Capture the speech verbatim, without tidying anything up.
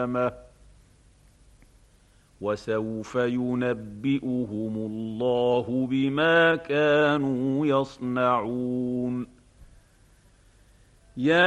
القيامة وسوف ينبئهم الله بما كانوا يصنعون. يا